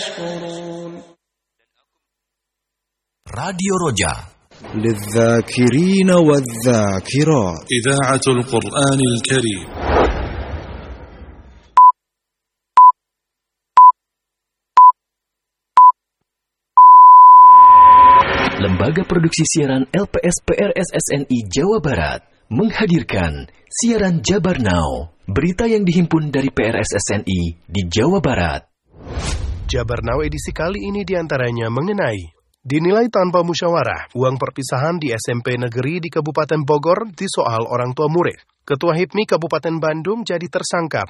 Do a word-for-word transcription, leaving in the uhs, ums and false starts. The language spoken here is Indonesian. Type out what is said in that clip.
Radio Roja للذاكرين والذاكرات إذاعة القرآن الكريم. Lembaga Produksi Siaran L P S P R S S N I Jawa Barat menghadirkan siaran Jabar Now, berita yang dihimpun dari P R S S N I di Jawa Barat. Jabar Now edisi kali ini diantaranya mengenai dinilai tanpa musyawarah, uang perpisahan di S M P negeri di Kabupaten Bogor disoal orang tua murid. Ketua H I P M I Kabupaten Bandung jadi tersangka